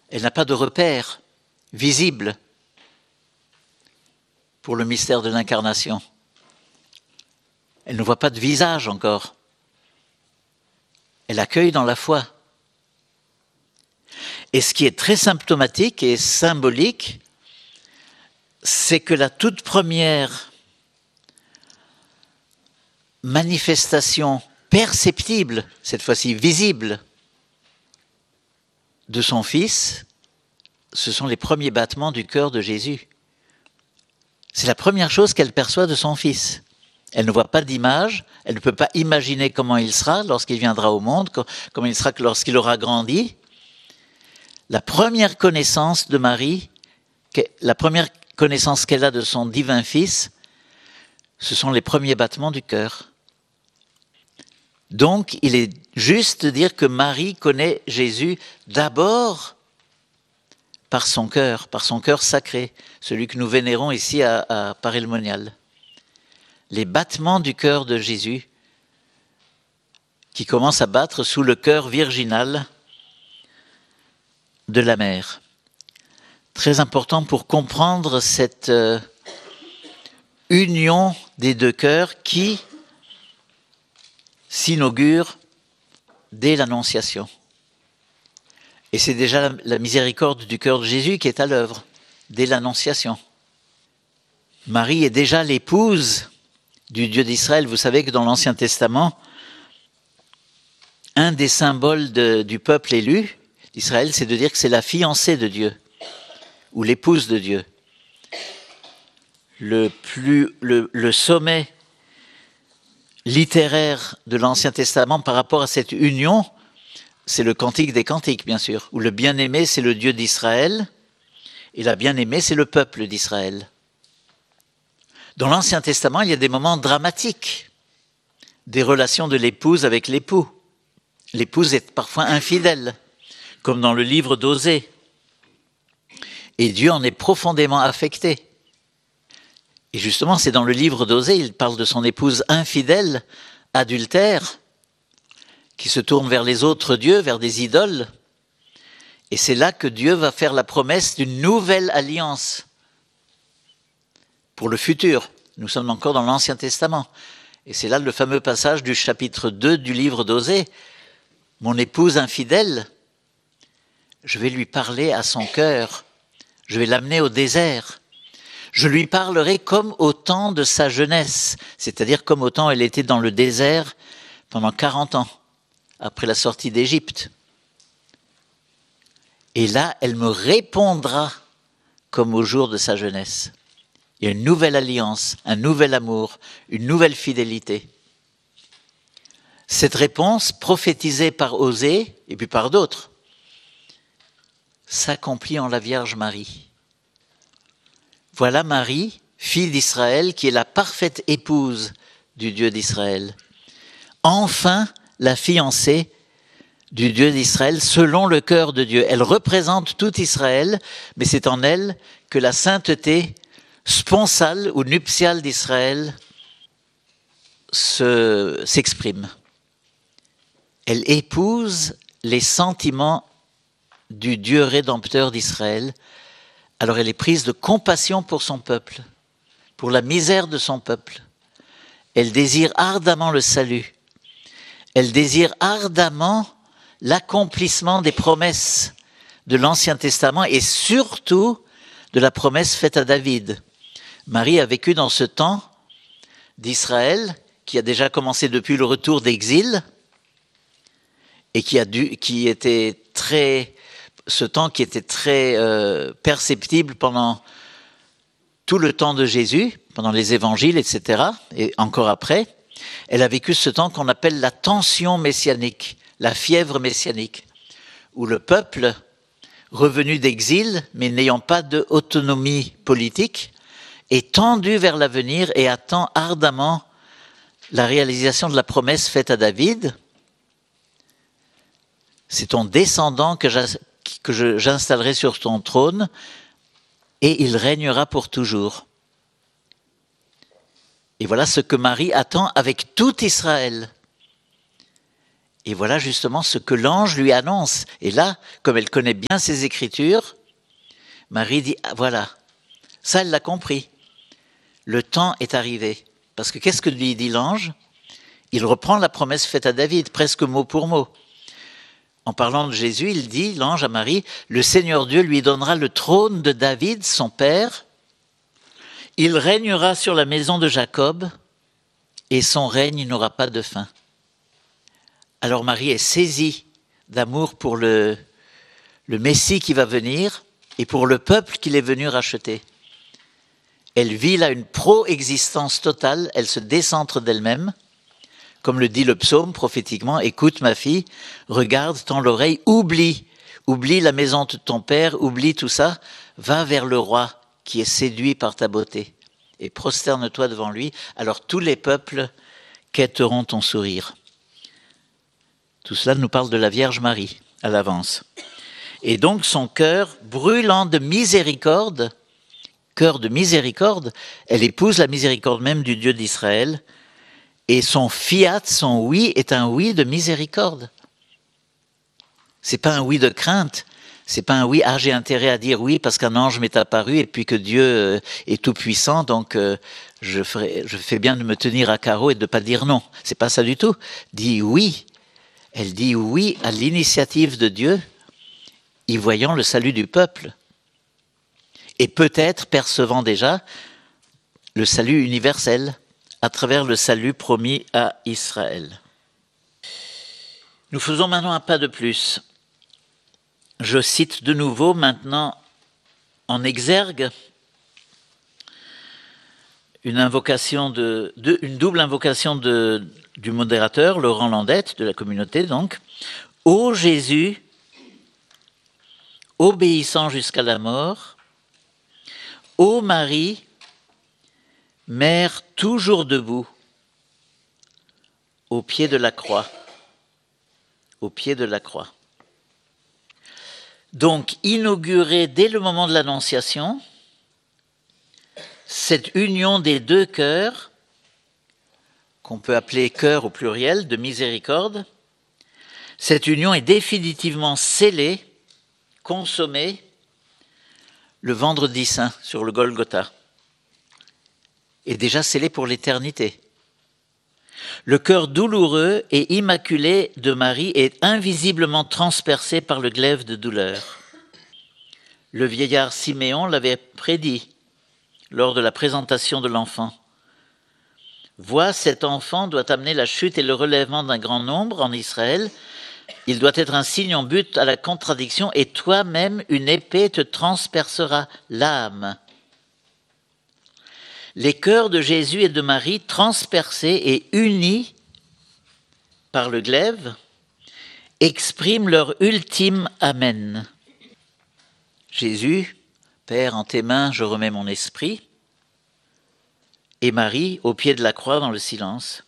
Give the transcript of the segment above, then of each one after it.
Elle n'a pas de repère visible pour le mystère de l'incarnation. Elle ne voit pas de visage encore. Elle accueille dans la foi. Et ce qui est très symptomatique et symbolique, c'est que la toute première manifestation perceptible, cette fois-ci visible, de son Fils, ce sont les premiers battements du cœur de Jésus. C'est la première chose qu'elle perçoit de son Fils. Elle ne voit pas d'image, elle ne peut pas imaginer comment il sera lorsqu'il viendra au monde, comment il sera lorsqu'il aura grandi. La première connaissance de Marie, la première connaissance qu'elle a de son divin Fils, ce sont les premiers battements du cœur. Donc, il est juste de dire que Marie connaît Jésus d'abord par son cœur sacré, celui que nous vénérons ici à Paray-le-Monial. Les battements du cœur de Jésus qui commencent à battre sous le cœur virginal de la mère. Très important pour comprendre cette union des deux cœurs qui s'inaugure dès l'Annonciation. Et c'est déjà la miséricorde du cœur de Jésus qui est à l'œuvre, dès l'Annonciation. Marie est déjà l'épouse du Dieu d'Israël. Vous savez que dans l'Ancien Testament, un des symboles du peuple élu d'Israël, c'est de dire que c'est la fiancée de Dieu, ou l'épouse de Dieu. Le sommet littéraire de l'Ancien Testament par rapport à cette union, c'est le Cantique des Cantiques, bien sûr, où le bien-aimé, c'est le Dieu d'Israël, et la bien-aimée, c'est le peuple d'Israël. Dans l'Ancien Testament, il y a des moments dramatiques, des relations de l'épouse avec l'époux. L'épouse est parfois infidèle, comme dans le livre d'Osée. Et Dieu en est profondément affecté. Et justement, c'est dans le livre d'Osée, il parle de son épouse infidèle, adultère, qui se tourne vers les autres dieux, vers des idoles. Et c'est là que Dieu va faire la promesse d'une nouvelle alliance pour le futur. Nous sommes encore dans l'Ancien Testament. Et c'est là le fameux passage du chapitre 2 du livre d'Osée. Mon épouse infidèle, je vais lui parler à son cœur. Je vais l'amener au désert. Je lui parlerai comme au temps de sa jeunesse, c'est-à-dire comme au temps où elle était dans le désert pendant 40 ans, après la sortie d'Égypte. Et là, elle me répondra comme au jour de sa jeunesse. Il y a une nouvelle alliance, un nouvel amour, une nouvelle fidélité. Cette réponse, prophétisée par Osée et puis par d'autres, s'accomplit en la Vierge Marie. Voilà Marie, fille d'Israël, qui est la parfaite épouse du Dieu d'Israël. Enfin, la fiancée du Dieu d'Israël selon le cœur de Dieu. Elle représente tout Israël, mais c'est en elle que la sainteté sponsale ou nuptiale d'Israël s'exprime. Elle épouse les sentiments du Dieu rédempteur d'Israël. Alors elle est prise de compassion pour son peuple, pour la misère de son peuple. Elle désire ardemment le salut. Elle désire ardemment l'accomplissement des promesses de l'Ancien Testament et surtout de la promesse faite à David. Marie a vécu dans ce temps d'Israël qui a déjà commencé depuis le retour d'exil et ce temps qui était très perceptible pendant tout le temps de Jésus, pendant les évangiles, etc., et encore après. Elle a vécu ce temps qu'on appelle la tension messianique, la fièvre messianique, où le peuple, revenu d'exil, mais n'ayant pas d'autonomie politique, est tendu vers l'avenir et attend ardemment la réalisation de la promesse faite à David. C'est ton descendant que j'installerai sur ton trône et il régnera pour toujours. Et voilà ce que Marie attend avec tout Israël. Et voilà justement ce que l'ange lui annonce. Et là, comme elle connaît bien ses Écritures, Marie dit, ah, voilà, ça elle l'a compris. Le temps est arrivé. Parce que qu'est-ce que lui dit l'ange? Il reprend la promesse faite à David, presque mot pour mot. En parlant de Jésus, il dit, l'ange à Marie, le Seigneur Dieu lui donnera le trône de David, son père. Il régnera sur la maison de Jacob et son règne n'aura pas de fin. Alors Marie est saisie d'amour pour le Messie qui va venir et pour le peuple qu'il est venu racheter. Elle vit là une pro-existence totale, elle se décentre d'elle-même. Comme le dit le psaume prophétiquement, écoute ma fille, regarde, tends l'oreille, oublie la maison de ton père, oublie tout ça, va vers le roi qui est séduit par ta beauté et prosterne-toi devant lui, alors tous les peuples quêteront ton sourire. Tout cela nous parle de la Vierge Marie à l'avance. Et donc son cœur brûlant de miséricorde, elle épouse la miséricorde même du Dieu d'Israël, et son fiat, son oui, est un oui de miséricorde. C'est pas un oui de crainte, c'est pas un oui, ah j'ai intérêt à dire oui parce qu'un ange m'est apparu et puis que Dieu est tout puissant, donc je fais bien de me tenir à carreau et de pas dire non. C'est pas ça du tout. Dis oui. Elle dit oui à l'initiative de Dieu, y voyant le salut du peuple. Et peut-être percevant déjà le salut universel à travers le salut promis à Israël. Nous faisons maintenant un pas de plus. Je cite de nouveau maintenant en exergue une double invocation du modérateur, Laurent Landette, de la communauté donc. Ô Jésus, obéissant jusqu'à la mort, ô Marie, Mère toujours debout, au pied de la croix. Au pied de la croix. Donc, inaugurée dès le moment de l'Annonciation, cette union des deux cœurs, qu'on peut appeler cœur au pluriel, de miséricorde, cette union est définitivement scellée, consommée, le vendredi saint sur le Golgotha. Est déjà scellé pour l'éternité. Le cœur douloureux et immaculé de Marie est invisiblement transpercé par le glaive de douleur. Le vieillard Siméon l'avait prédit lors de la présentation de l'enfant. Vois, cet enfant doit amener la chute et le relèvement d'un grand nombre en Israël. Il doit être un signe en but à la contradiction et toi-même une épée te transpercera l'âme. Les cœurs de Jésus et de Marie, transpercés et unis par le glaive, expriment leur ultime Amen. Jésus, Père, en tes mains, je remets mon esprit. Et Marie, au pied de la croix, dans le silence.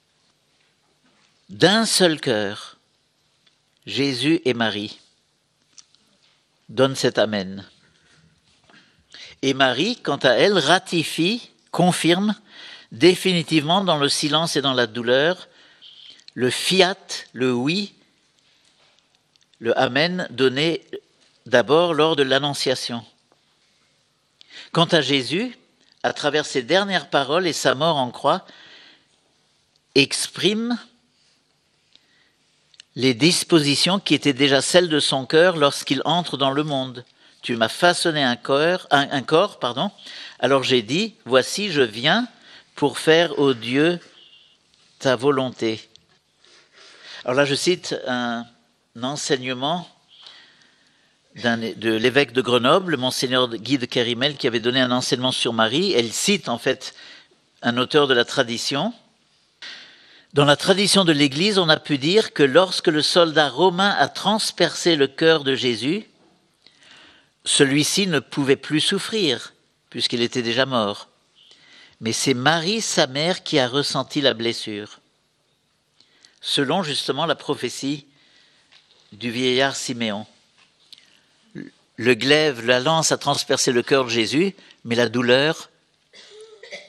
D'un seul cœur, Jésus et Marie donnent cet Amen. Et Marie, quant à elle, ratifie, confirme définitivement dans le silence et dans la douleur le fiat, le oui, le amen donné d'abord lors de l'Annonciation. Quant à Jésus, à travers ses dernières paroles et sa mort en croix, exprime les dispositions qui étaient déjà celles de son cœur lorsqu'il entre dans le monde. Tu m'as façonné un corps, alors j'ai dit, voici, je viens pour faire, ô Dieu, ta volonté. Alors là, je cite un enseignement de l'évêque de Grenoble, Monseigneur Guy de Kérimel, qui avait donné un enseignement sur Marie. Elle cite en fait un auteur de la tradition. Dans la tradition de l'Église, on a pu dire que lorsque le soldat romain a transpercé le cœur de Jésus, celui-ci ne pouvait plus souffrir, puisqu'il était déjà mort. Mais c'est Marie, sa mère, qui a ressenti la blessure, selon justement la prophétie du vieillard Siméon. Le glaive, la lance a transpercé le cœur de Jésus, mais la douleur,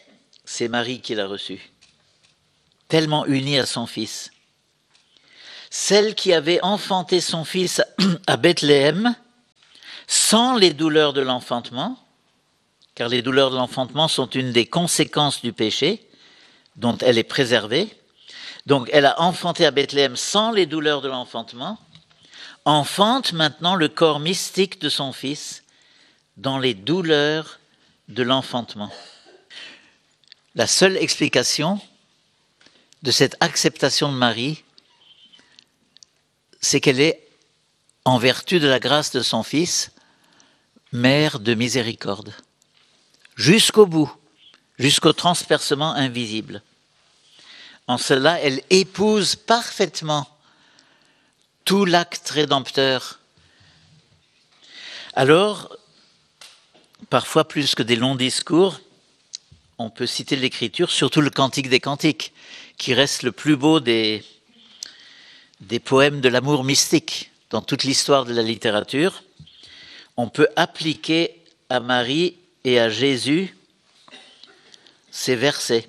c'est Marie qui l'a reçue, tellement unie à son fils. celle qui avait enfanté son fils à Bethléem, sans les douleurs de l'enfantement, car les douleurs de l'enfantement sont une des conséquences du péché, dont elle est préservée. Donc elle a enfanté à Bethléem sans les douleurs de l'enfantement, enfante maintenant le corps mystique de son fils dans les douleurs de l'enfantement. La seule explication de cette acceptation de Marie, c'est qu'elle est, en vertu de la grâce de son fils, mère de miséricorde. Jusqu'au bout, jusqu'au transpercement invisible. En cela, elle épouse parfaitement tout l'acte rédempteur. Alors, parfois plus que des longs discours, on peut citer l'Écriture, surtout le Cantique des Cantiques, qui reste le plus beau des poèmes de l'amour mystique dans toute l'histoire de la littérature. On peut appliquer à Marie et à Jésus ces versets.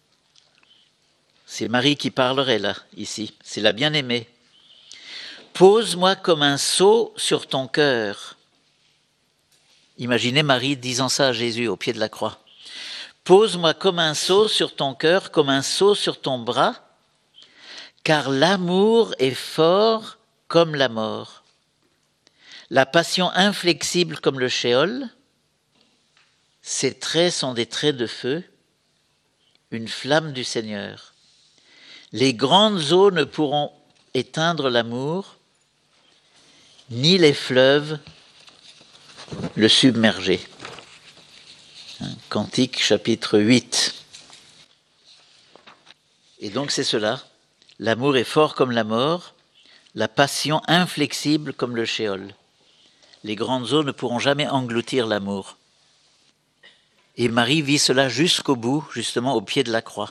C'est Marie qui parlerait là, ici. C'est la bien-aimée. Pose-moi comme un sceau sur ton cœur. Imaginez Marie disant ça à Jésus au pied de la croix. Pose-moi comme un sceau sur ton cœur, comme un sceau sur ton bras, car l'amour est fort comme la mort. La passion inflexible comme le shéol, ses traits sont des traits de feu, une flamme du Seigneur. Les grandes eaux ne pourront éteindre l'amour, ni les fleuves le submerger. Cantique chapitre 8. Et donc c'est cela, l'amour est fort comme la mort, la passion inflexible comme le shéol. Les grandes eaux ne pourront jamais engloutir l'amour. Et Marie vit cela jusqu'au bout, justement au pied de la croix.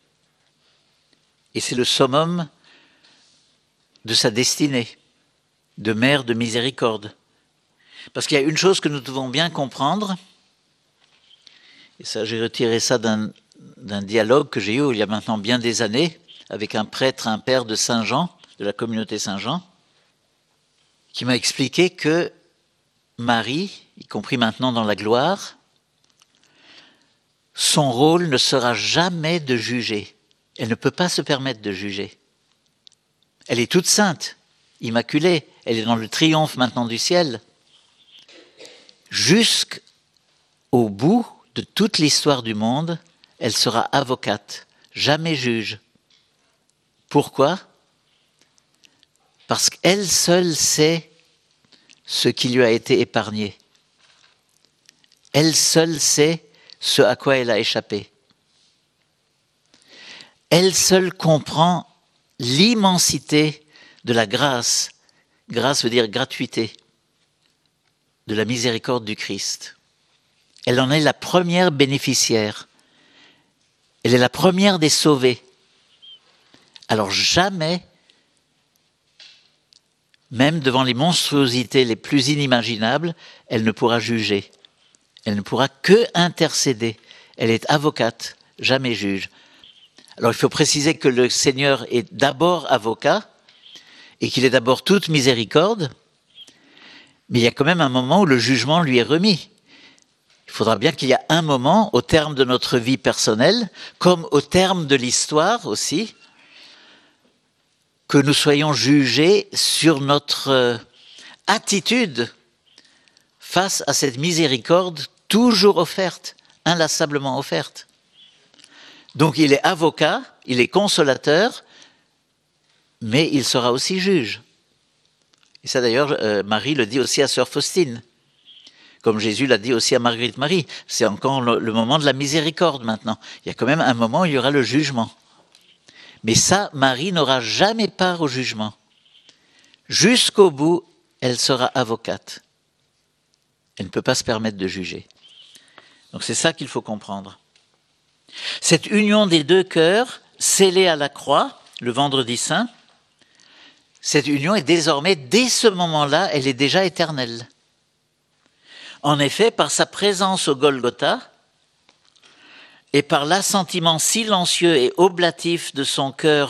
Et c'est le summum de sa destinée, de mère de miséricorde. Parce qu'il y a une chose que nous devons bien comprendre, et ça j'ai retiré ça d'un dialogue que j'ai eu il y a maintenant bien des années, avec un prêtre, un père de Saint-Jean, de la communauté Saint-Jean, qui m'a expliqué que Marie, y compris maintenant dans la gloire, son rôle ne sera jamais de juger. Elle ne peut pas se permettre de juger. Elle est toute sainte, immaculée, elle est dans le triomphe maintenant du ciel. Jusqu'au bout de toute l'histoire du monde, elle sera avocate, jamais juge. Pourquoi ? Parce qu'elle seule sait ce qui lui a été épargné. Elle seule sait ce à quoi elle a échappé. Elle seule comprend l'immensité de la grâce. Grâce veut dire gratuité, de la miséricorde du Christ. Elle en est la première bénéficiaire. Elle est la première des sauvés. Alors jamais, même devant les monstruosités les plus inimaginables, elle ne pourra juger. Elle ne pourra que intercéder. Elle est avocate, jamais juge. Alors il faut préciser que le Seigneur est d'abord avocat et qu'il est d'abord toute miséricorde, mais il y a quand même un moment où le jugement lui est remis. Il faudra bien qu'il y ait un moment, au terme de notre vie personnelle, comme au terme de l'histoire aussi, que nous soyons jugés sur notre attitude face à cette miséricorde toujours offerte, inlassablement offerte. Donc il est avocat, il est consolateur, mais il sera aussi juge. Et ça d'ailleurs, Marie le dit aussi à sœur Faustine, comme Jésus l'a dit aussi à Marguerite Marie. C'est encore le moment de la miséricorde maintenant. Il y a quand même un moment où il y aura le jugement. Mais ça, Marie n'aura jamais part au jugement. Jusqu'au bout, elle sera avocate. Elle ne peut pas se permettre de juger. Donc c'est ça qu'il faut comprendre. Cette union des deux cœurs, scellée à la croix, le vendredi saint, cette union est désormais, dès ce moment-là, elle est déjà éternelle. En effet, par sa présence au Golgotha et par l'assentiment silencieux et oblatif de son cœur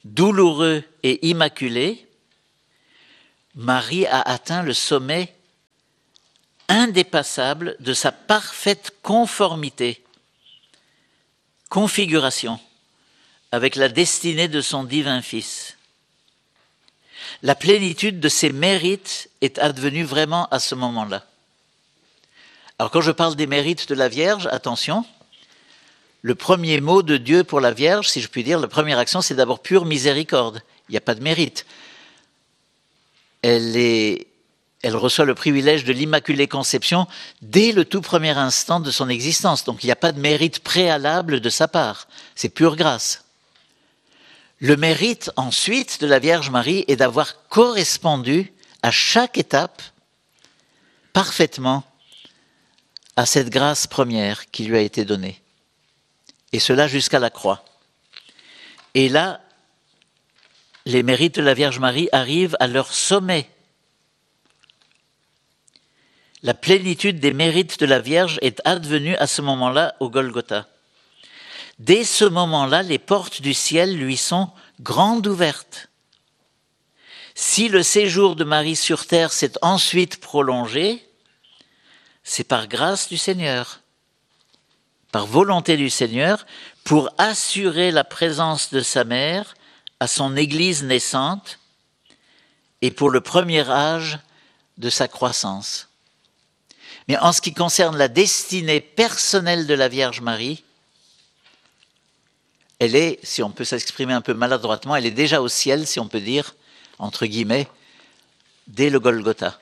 douloureux et immaculé, Marie a atteint le sommet indépassable de sa parfaite conformité, configuration avec la destinée de son divin Fils. La plénitude de ses mérites est advenue vraiment à ce moment-là. Alors quand je parle des mérites de la Vierge, attention, le premier mot de Dieu pour la Vierge, si je puis dire, la première action, c'est d'abord pure miséricorde. Il n'y a pas de mérite. Elle reçoit le privilège de l'Immaculée Conception dès le tout premier instant de son existence. Donc il n'y a pas de mérite préalable de sa part. C'est pure grâce. Le mérite ensuite de la Vierge Marie est d'avoir correspondu à chaque étape parfaitement à cette grâce première qui lui a été donnée. Et cela jusqu'à la croix. Et là, les mérites de la Vierge Marie arrivent à leur sommet. La plénitude des mérites de la Vierge est advenue à ce moment-là au Golgotha. Dès ce moment-là, les portes du ciel lui sont grandes ouvertes. Si le séjour de Marie sur terre s'est ensuite prolongé, c'est par grâce du Seigneur, par volonté du Seigneur, pour assurer la présence de sa mère à son Église naissante et pour le premier âge de sa croissance. Mais en ce qui concerne la destinée personnelle de la Vierge Marie, elle est, si on peut s'exprimer un peu maladroitement, elle est déjà au ciel, si on peut dire, entre guillemets, dès le Golgotha.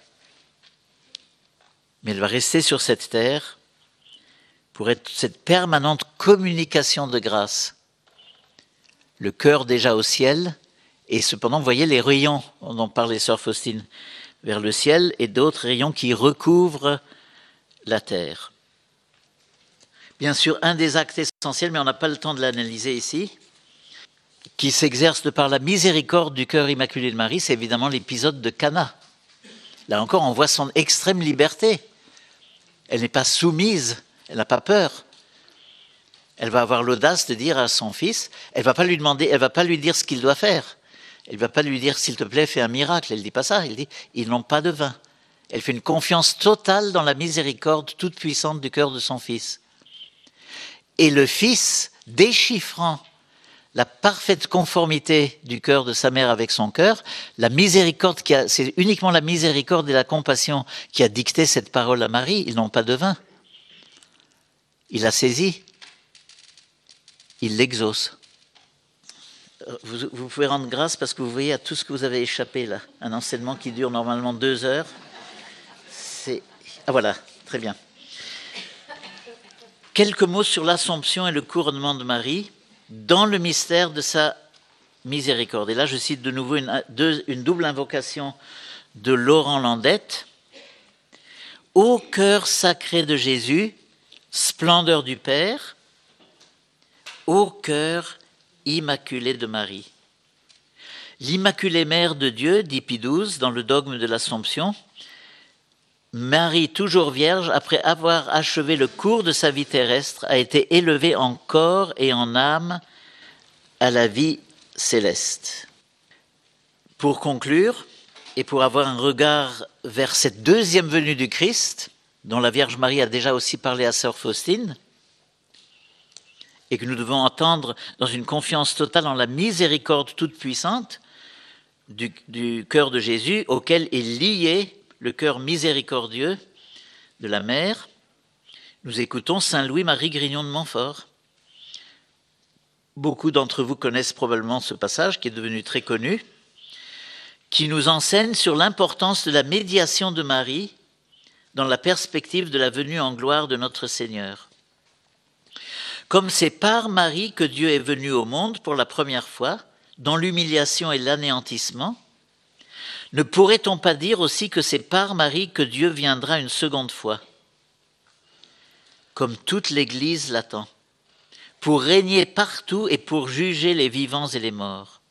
Mais elle va rester sur cette terre pour être cette permanente communication de grâce. Le cœur déjà au ciel, et cependant, vous voyez les rayons dont parlait sœur Faustine, vers le ciel, et d'autres rayons qui recouvrent la terre. Bien sûr, un des actes essentiels, mais on n'a pas le temps de l'analyser ici, qui s'exerce de par la miséricorde du cœur immaculé de Marie, c'est évidemment l'épisode de Cana. Là encore, on voit son extrême liberté. Elle n'est pas soumise, elle n'a pas peur. Elle va avoir l'audace de dire à son fils, elle ne va pas lui demander, elle ne va pas lui dire ce qu'il doit faire. Elle ne va pas lui dire, s'il te plaît, fais un miracle. Elle ne dit pas ça, elle dit, ils n'ont pas de vin. Elle fait une confiance totale dans la miséricorde toute puissante du cœur de son fils. Et le fils, déchiffrant la parfaite conformité du cœur de sa mère avec son cœur, la miséricorde c'est uniquement la miséricorde et la compassion qui a dicté cette parole à Marie. Ils n'ont pas de vin. Il l'a saisi. Il l'exauce. Vous pouvez rendre grâce parce que vous voyez à tout ce que vous avez échappé là. Un enseignement qui dure normalement 2 heures. Ah voilà, très bien. Quelques mots sur l'Assomption et le couronnement de Marie dans le mystère de sa miséricorde. Et là, je cite de nouveau une double invocation de Laurent Landette. Ô cœur sacré de Jésus, splendeur du Père, ô cœur immaculé de Marie. L'Immaculée Mère de Dieu, dit Pie XII dans le dogme de l'Assomption, Marie, toujours vierge, après avoir achevé le cours de sa vie terrestre, a été élevée en corps et en âme à la vie céleste. Pour conclure, et pour avoir un regard vers cette deuxième venue du Christ, dont la Vierge Marie a déjà aussi parlé à sœur Faustine, et que nous devons entendre dans une confiance totale en la miséricorde toute puissante du cœur de Jésus, auquel est lié le cœur miséricordieux de la mère, nous écoutons Saint Louis-Marie Grignon de Montfort. Beaucoup d'entre vous connaissent probablement ce passage qui est devenu très connu, qui nous enseigne sur l'importance de la médiation de Marie dans la perspective de la venue en gloire de notre Seigneur. Comme c'est par Marie que Dieu est venu au monde pour la première fois, dans l'humiliation et l'anéantissement, ne pourrait-on pas dire aussi que c'est par Marie que Dieu viendra une seconde fois, comme toute l'Église l'attend, pour régner partout et pour juger les vivants et les morts?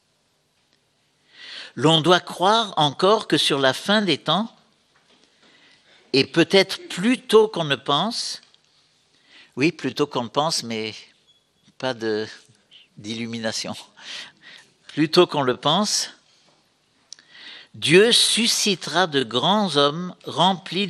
L'on doit croire encore que sur la fin des temps, et peut-être plus tôt qu'on ne pense, oui, plus tôt qu'on ne pense, mais pas d'illumination, plus tôt qu'on le pense, Dieu suscitera de grands hommes remplis